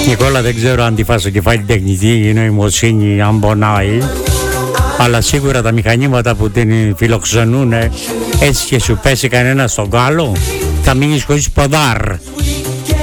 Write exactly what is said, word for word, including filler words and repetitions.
Νικόλα, δεν ξέρω αν τη φάσο κεφάλι τεχνητή, η νοημοσύνη, αν πονάει, αλλά σίγουρα τα μηχανήματα που την φιλοξενούν, έτσι και σου πέσει κανένα στον κάλο, θα μείνεις χωρίς ποδάρ.